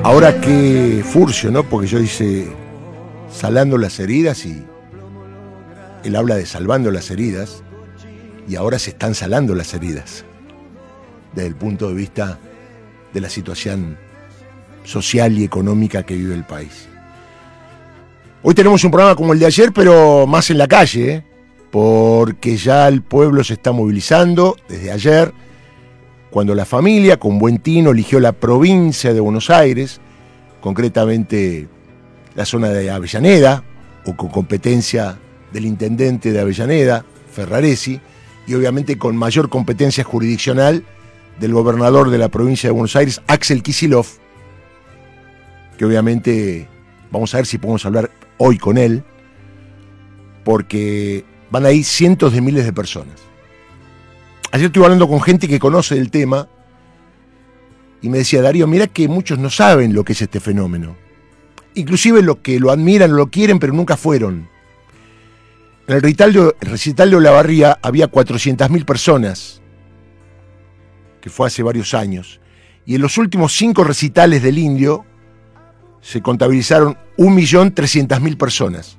Ahora qué furcio, ¿no? Porque yo hice salando las heridas y él habla de salvando las heridas y ahora se están salando las heridas desde el punto de vista de la situación social y económica que vive el país. Hoy tenemos un programa como el de ayer, pero más en la calle, porque ya el pueblo se está movilizando desde ayer, cuando la familia, con buen tino, eligió la provincia de Buenos Aires, concretamente la zona de Avellaneda, o con competencia del intendente de Avellaneda, Ferraresi, y obviamente con mayor competencia jurisdiccional del gobernador de la provincia de Buenos Aires, Axel Kicillof, que obviamente vamos a ver si podemos hablar hoy con él, porque van a ir cientos de miles de personas. Ayer estuve hablando con gente que conoce el tema y me decía, Darío, mirá que muchos no saben lo que es este fenómeno. Inclusive los que lo admiran, lo quieren, pero nunca fueron. En el recital de Olavarría había 400.000 personas, que fue hace varios años. Y en los últimos 5 recitales del Indio se contabilizaron 1.300.000 personas.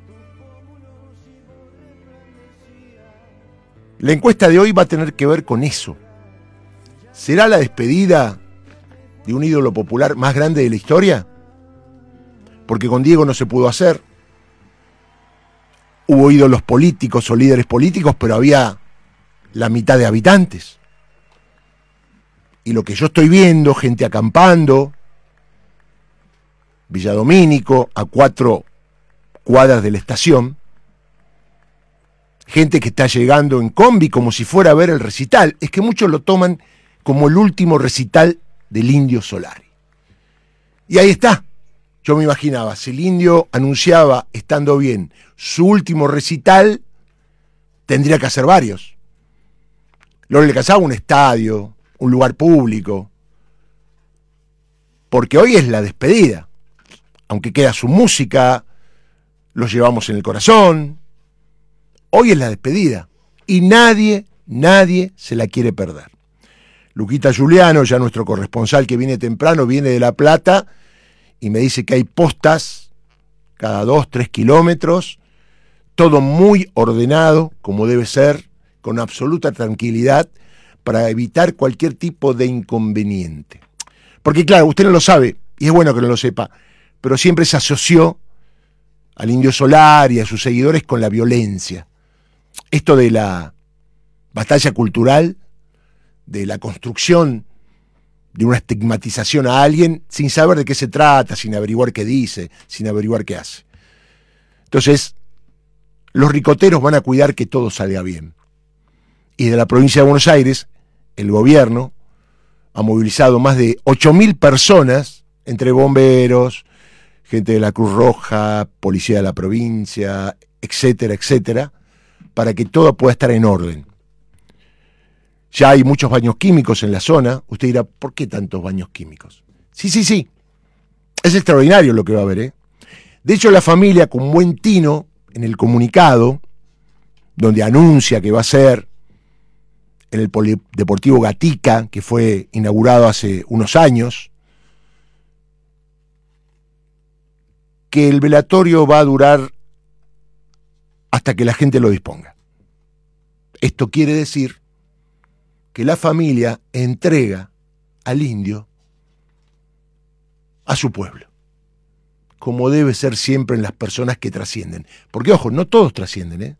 La encuesta de hoy va a tener que ver con eso. ¿Será la despedida de un ídolo popular más grande de la historia? Porque con Diego no se pudo hacer. Hubo ídolos políticos o líderes políticos, pero había la mitad de habitantes. Y lo que yo estoy viendo, gente acampando, Villa Domínico, a 4 cuadras de la estación, gente que está llegando en combi como si fuera a ver el recital. Es que muchos lo toman como el último recital del Indio Solari. Y ahí está. Yo me imaginaba, si el Indio anunciaba, estando bien, su último recital, tendría que hacer varios. Luego le casaba un estadio, un lugar público. Porque hoy es la despedida. Aunque queda su música, los llevamos en el corazón. Hoy es la despedida y nadie se la quiere perder. Luquita Giuliano, ya nuestro corresponsal que viene temprano, viene de La Plata y me dice que hay postas cada 2-3 kilómetros, todo muy ordenado, como debe ser, con absoluta tranquilidad, para evitar cualquier tipo de inconveniente. Porque claro, usted no lo sabe, y es bueno que no lo sepa, pero siempre se asoció al Indio Solari y a sus seguidores con la violencia. Esto de la batalla cultural, de la construcción de una estigmatización a alguien sin saber de qué se trata, sin averiguar qué dice, sin averiguar qué hace. Entonces, los ricoteros van a cuidar que todo salga bien. Y de la provincia de Buenos Aires, el gobierno ha movilizado más de 8.000 personas, entre bomberos, gente de la Cruz Roja, policía de la provincia, etcétera, etcétera, para que todo pueda estar en orden. Ya hay muchos baños químicos en la zona. Usted dirá, ¿por qué tantos baños químicos? Sí. Es extraordinario lo que va a haber, ¿eh? De hecho, la familia, con buen tino, en el comunicado, donde anuncia que va a ser en el Polideportivo Gatica, que fue inaugurado hace unos años, que el velatorio va a durar hasta que la gente lo disponga. Esto quiere decir que la familia entrega al indio a su pueblo, como debe ser siempre en las personas que trascienden. Porque, ojo, no todos trascienden, ¿eh?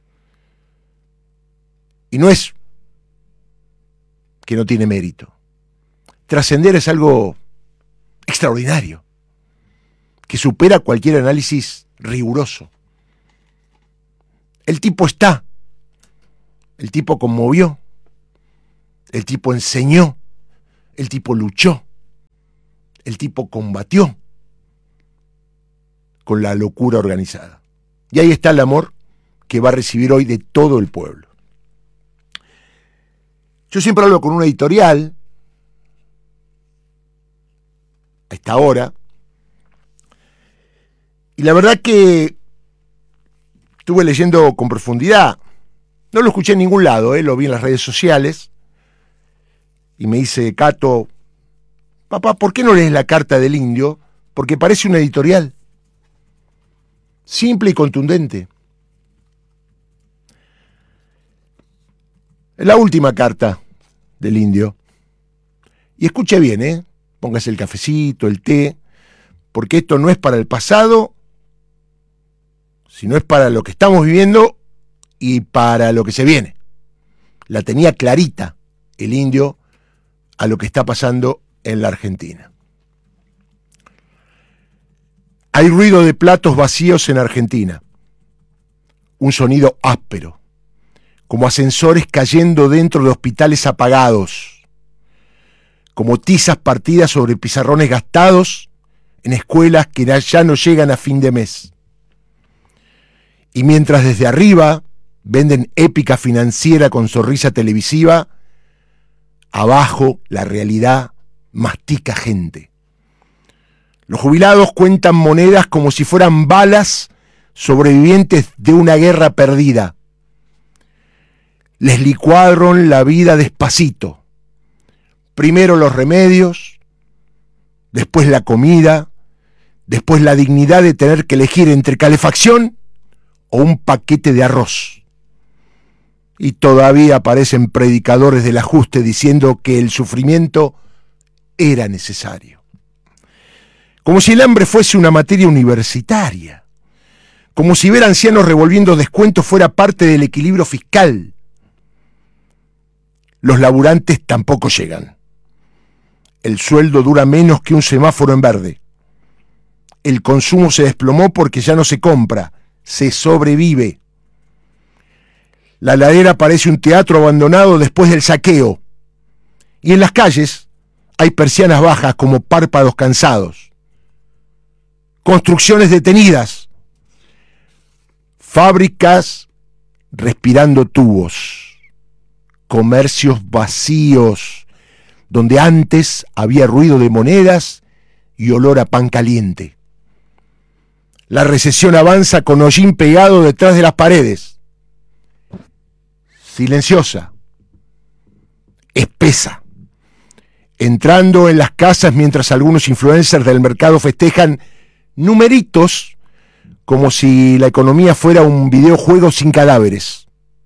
Y no es que no tiene mérito. Trascender es algo extraordinario, que supera cualquier análisis riguroso. El tipo está, el tipo conmovió, el tipo enseñó, el tipo luchó, el tipo combatió con la locura organizada. Y ahí está el amor que va a recibir hoy de todo el pueblo. Yo siempre hablo con una editorial, a esta hora, y la verdad que estuve leyendo con profundidad. No lo escuché en ningún lado, lo vi en las redes sociales, y me dice, Cato, Papá, ¿por qué no lees la carta del indio? Porque parece una editorial. Simple y contundente. La última carta del indio. Y escuche bien, póngase el cafecito, el té, porque esto no es para el pasado, sino es para lo que estamos viviendo y para lo que se viene. La tenía clarita el indio a lo que está pasando en la Argentina. Hay ruido de platos vacíos en Argentina. Un sonido áspero, como ascensores cayendo dentro de hospitales apagados, como tizas partidas sobre pizarrones gastados en escuelas que ya no llegan a fin de mes. Y mientras desde arriba venden épica financiera con sonrisa televisiva, abajo la realidad mastica gente. Los jubilados cuentan monedas como si fueran balas sobrevivientes de una guerra perdida. Les licuaron la vida despacito. Primero los remedios, después la comida, después la dignidad de tener que elegir entre calefacción o un paquete de arroz. Y todavía aparecen predicadores del ajuste diciendo que el sufrimiento era necesario. Como si el hambre fuese una materia universitaria. Como si ver ancianos revolviendo descuentos fuera parte del equilibrio fiscal. Los laburantes tampoco llegan. El sueldo dura menos que un semáforo en verde. El consumo se desplomó porque ya no se compra, se sobrevive. La ladera parece un teatro abandonado después del saqueo. Y en las calles hay persianas bajas como párpados cansados. Construcciones detenidas. Fábricas respirando tubos. Comercios vacíos, donde antes había ruido de monedas y olor a pan caliente. La recesión avanza con hollín pegado detrás de las paredes. Silenciosa, espesa, entrando en las casas mientras algunos influencers del mercado festejan numeritos como si la economía fuera un videojuego sin cadáveres.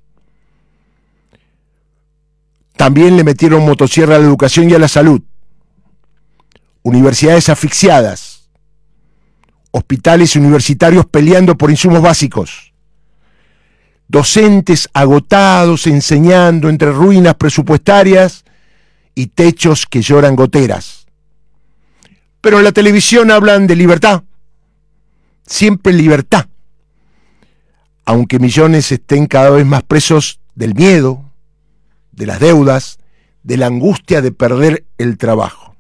También le metieron motosierra a la educación y a la salud. Universidades asfixiadas. Hospitales universitarios peleando por insumos básicos. Docentes agotados enseñando entre ruinas presupuestarias y techos que lloran goteras. Pero en la televisión hablan de libertad. Siempre libertad. Aunque millones estén cada vez más presos del miedo, de las deudas, de la angustia de perder el trabajo.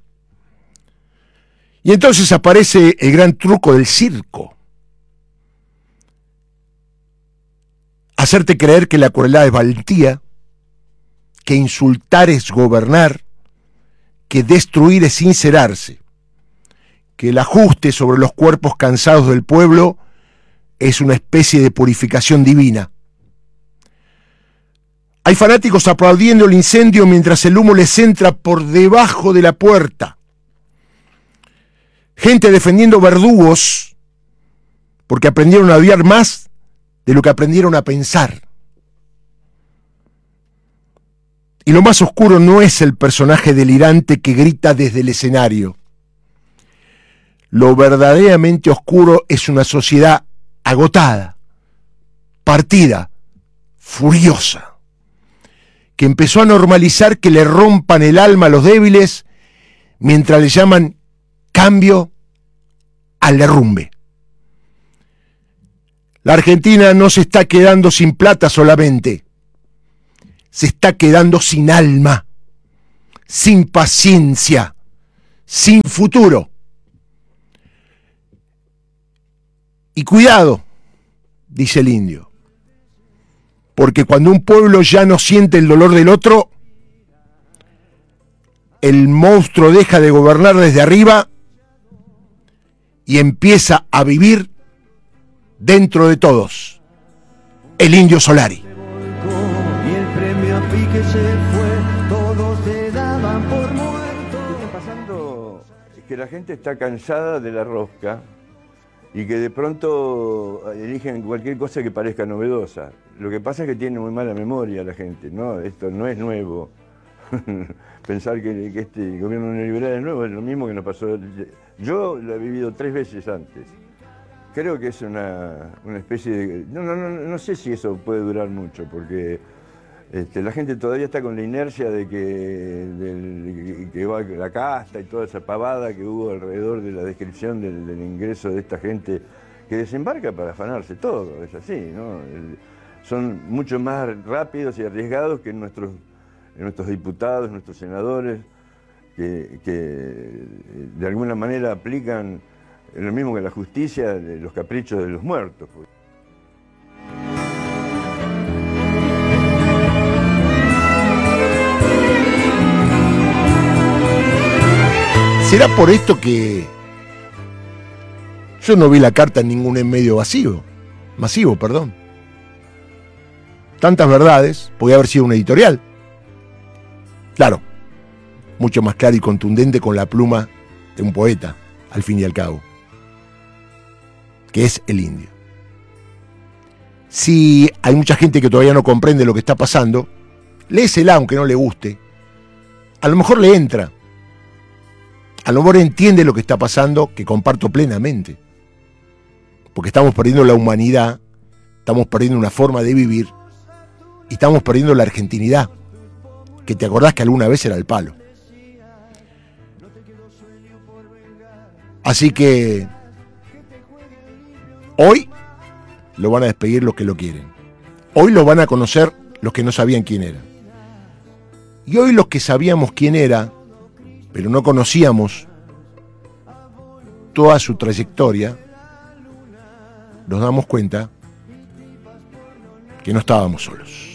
Y entonces aparece el gran truco del circo. Hacerte creer que la crueldad es valentía, que insultar es gobernar, que destruir es sincerarse, que el ajuste sobre los cuerpos cansados del pueblo es una especie de purificación divina. Hay fanáticos aplaudiendo el incendio mientras el humo les entra por debajo de la puerta. Gente defendiendo verdugos porque aprendieron a odiar más de lo que aprendieron a pensar. Y lo más oscuro no es el personaje delirante que grita desde el escenario. Lo verdaderamente oscuro es una sociedad agotada, partida, furiosa, que empezó a normalizar que le rompan el alma a los débiles mientras le llaman cambio al derrumbe. La Argentina no se está quedando sin plata solamente, se está quedando sin alma, sin paciencia, sin futuro. Y cuidado, dice el indio, porque cuando un pueblo ya no siente el dolor del otro, el monstruo deja de gobernar desde arriba y empieza a vivir dentro de todos. El Indio Solari. Y el premio a Pique se fue, todos te daban por muerto. ¿Qué está pasando que la gente está cansada de la rosca y que de pronto eligen cualquier cosa que parezca novedosa. Lo que pasa es que tiene muy mala memoria la gente, ¿no? Esto no es nuevo. Pensar que este gobierno neoliberal es nuevo es lo mismo que nos pasó. Yo lo he vivido 3 veces antes. Creo que es una especie de... No sé si eso puede durar mucho, porque la gente todavía está con la inercia de que va la casta y toda esa pavada que hubo alrededor de la descripción del ingreso de esta gente que desembarca para afanarse todo, es así, ¿no? Son mucho más rápidos y arriesgados que nuestros diputados, nuestros senadores, que de alguna manera aplican lo mismo que la justicia, los caprichos de los muertos. ¿Será por esto que yo no vi la carta en ningún medio masivo, perdón? Tantas verdades, podía haber sido un editorial. Claro, mucho más claro y contundente con la pluma de un poeta, al fin y al cabo, que es el Indio. Si hay mucha gente que todavía no comprende lo que está pasando, léesela aunque no le guste. A lo mejor le entra. A lo mejor entiende lo que está pasando, que comparto plenamente. Porque estamos perdiendo la humanidad, estamos perdiendo una forma de vivir y estamos perdiendo la argentinidad, que te acordás que alguna vez era el palo. Así que hoy lo van a despedir los que lo quieren. Hoy lo van a conocer los que no sabían quién era. Y hoy los que sabíamos quién era, pero no conocíamos toda su trayectoria, nos damos cuenta que no estábamos solos.